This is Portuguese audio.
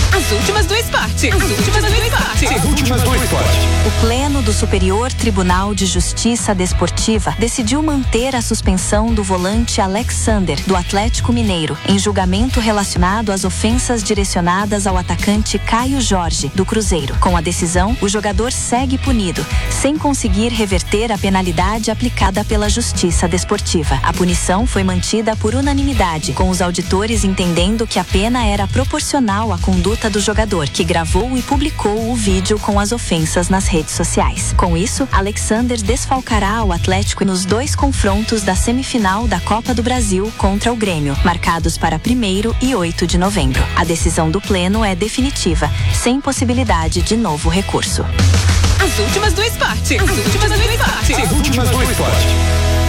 As últimas do esporte. As últimas do esporte. As últimas do esporte. O Pleno do Superior Tribunal de Justiça Desportiva decidiu manter a suspensão do volante Alexander, do Atlético Mineiro, em julgamento relacionado às ofensas direcionadas ao atacante Caio Jorge, do Cruzeiro. Com a decisão, o jogador segue punido, sem conseguir reverter a penalidade aplicada pela Justiça Desportiva. A punição foi mantida por unanimidade, com os auditores entendendo que a pena era proporcional à conduta do jogador, que gravou e publicou o vídeo com as ofensas nas redes sociais. Com isso, Alexander desfalcará o Atlético nos 2 confrontos da semifinal da Copa do Brasil contra o Grêmio, marcados para 1º e 8 de novembro. A decisão do Pleno é definitiva, sem possibilidade de novo recurso. As últimas do esporte. As últimas do esporte. As últimas do esporte.